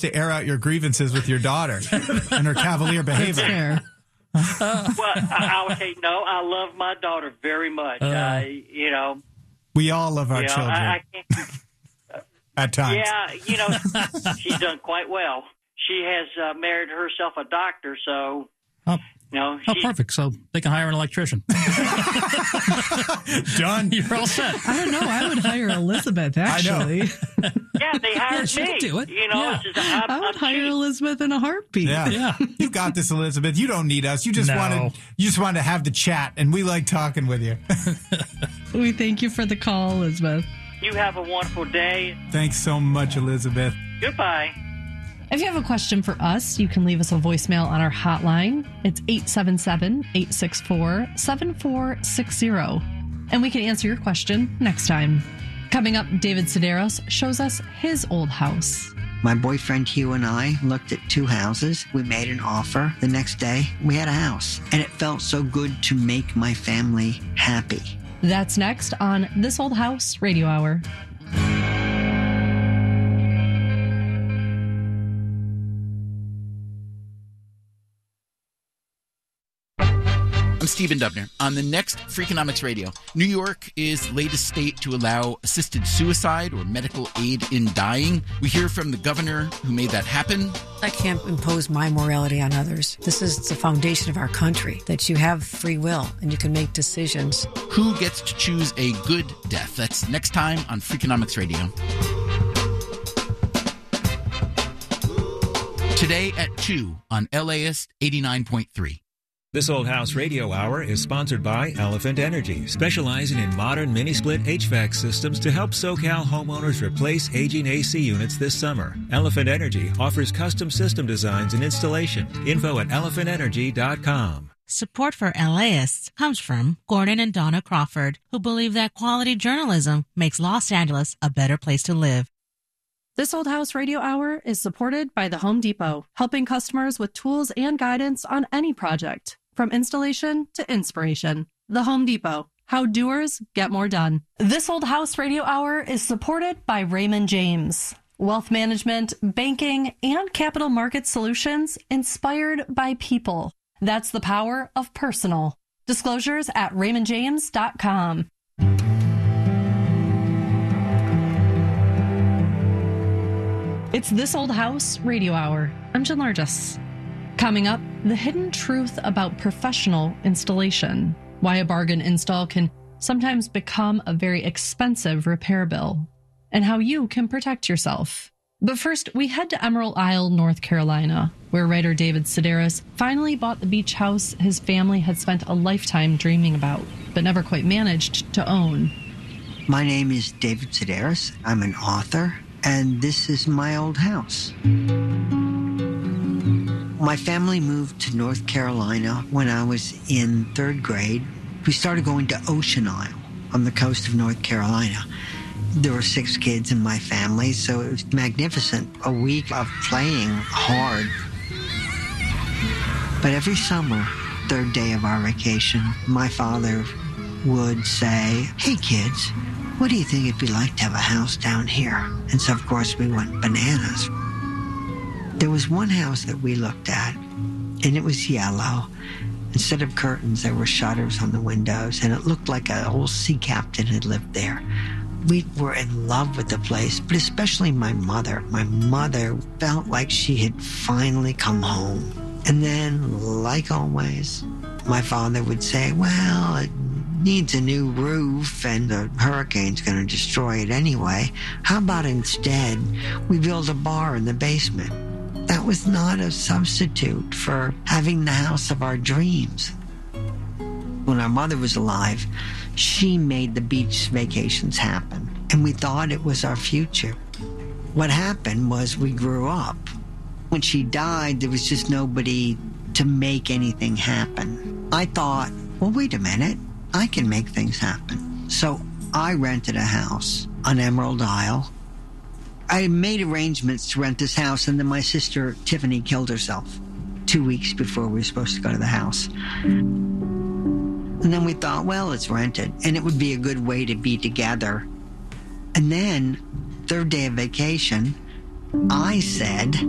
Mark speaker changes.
Speaker 1: supposed to air out your grievances with your daughter and her cavalier behavior.
Speaker 2: Fair.
Speaker 3: Well, I would say no. I love my daughter very much.
Speaker 1: We all love our children.
Speaker 3: I can't.
Speaker 1: At times.
Speaker 3: Yeah, she's done quite well. She has married herself a doctor, so
Speaker 4: perfect. So they can hire an electrician.
Speaker 1: Done.
Speaker 4: You're all set.
Speaker 2: I don't know. I would hire Elizabeth, actually.
Speaker 3: Yeah, they hired
Speaker 4: she
Speaker 3: me.
Speaker 4: could do it.
Speaker 3: It's just,
Speaker 2: I would hire Elizabeth in a heartbeat.
Speaker 1: Yeah. You got this, Elizabeth. You don't need us. You just wanted to have the chat, and we like talking with you.
Speaker 2: We thank you for the call, Elizabeth.
Speaker 3: You have a wonderful day.
Speaker 1: Thanks so much, Elizabeth.
Speaker 3: Goodbye.
Speaker 2: If you have a question for us, you can leave us a voicemail on our hotline. It's 877-864-7460. And we can answer your question next time. Coming up, David Sedaris shows us his old house.
Speaker 5: My boyfriend Hugh and I looked at 2 houses. We made an offer. The next day, we had a house. And it felt so good to make my family happy.
Speaker 2: That's next on This Old House Radio Hour.
Speaker 6: I'm Stephen Dubner. On the next Freakonomics Radio, New York is latest state to allow assisted suicide or medical aid in dying. We hear from the governor who made that happen.
Speaker 7: I can't impose my morality on others. This is the foundation of our country, that you have free will and you can make decisions.
Speaker 6: Who gets to choose a good death? That's next time on Freakonomics Radio. Today at 2 on LAist 89.3.
Speaker 8: This Old House Radio Hour is sponsored by Elephant Energy, specializing in modern mini-split HVAC systems to help SoCal homeowners replace aging AC units this summer. Elephant Energy offers custom system designs and installation. Info at elephantenergy.com.
Speaker 9: Support for LAists comes from Gordon and Donna Crawford, who believe that quality journalism makes Los Angeles a better place to live.
Speaker 2: This Old House Radio Hour is supported by the Home Depot, helping customers with tools and guidance on any project, from installation to inspiration. The Home Depot, how doers get more done. This Old House Radio Hour is supported by Raymond James. Wealth management, banking, and capital market solutions inspired by people. That's the power of personal. Disclosures at raymondjames.com. It's This Old House Radio Hour. I'm Jen Largis. Coming up, the hidden truth about professional installation. Why a bargain install can sometimes become a very expensive repair bill. And how you can protect yourself. But first, we head to Emerald Isle, North Carolina, where writer David Sedaris finally bought the beach house his family had spent a lifetime dreaming about, but never quite managed to own.
Speaker 5: My name is David Sedaris. I'm an author. And this is my old house. My family moved to North Carolina when I was in 3rd grade. We started going to Ocean Isle on the coast of North Carolina. There were 6 kids in my family, so it was magnificent. A week of playing hard. But every summer, 3rd day of our vacation, my father would say, "Hey kids, what do you think it'd be like to have a house down here?" And so, of course, we went bananas. There was one house that we looked at, and it was yellow. Instead of curtains, there were shutters on the windows, and it looked like an old sea captain had lived there. We were in love with the place, but especially my mother. My mother felt like she had finally come home. And then, like always, my father would say, "Well, it needs a new roof and the hurricane's going to destroy it anyway. How about instead we build a bar in the basement?" That was not a substitute for having the house of our dreams. When our mother was alive, she made the beach vacations happen, and we thought it was our future. What happened was we grew up. When she died, there was just nobody to make anything happen. I thought, well, wait a minute. I can make things happen. So I rented a house on Emerald Isle. I made arrangements to rent this house, and then my sister Tiffany killed herself 2 weeks before we were supposed to go to the house. And then we thought, well, it's rented, and it would be a good way to be together. And then, 3rd day of vacation, I said,